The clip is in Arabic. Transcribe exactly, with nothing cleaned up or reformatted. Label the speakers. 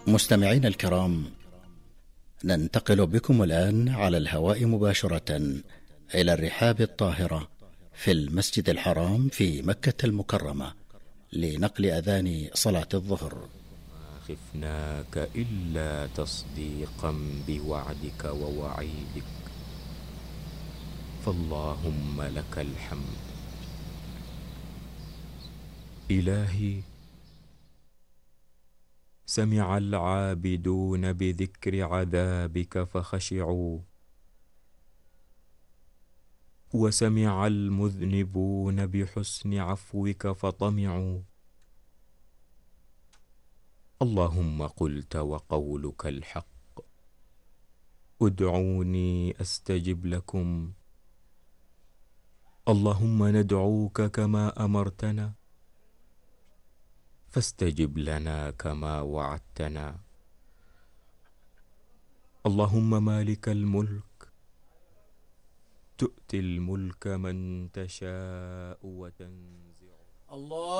Speaker 1: مستمعين الكرام، ننتقل بكم الآن على الهواء مباشرة إلى الرحاب الطاهرة في المسجد الحرام في مكة المكرمة لنقل أذان صلاة الظهر.
Speaker 2: ما خفناك إلا تصديقا بوعدك ووعيدك، فاللهم لك الحمد. إلهي، سمع العابدون بذكر عذابك فخشعوا، وسمع المذنبون بحسن عفوك فطمعوا. اللهم قلت وقولك الحق، ادعوني أستجب لكم. اللهم ندعوك كما أمرتنا، فاستجب لنا كما وعدتنا. اللهم مالك الملك، تؤتي الملك من تشاء وتنزع. الله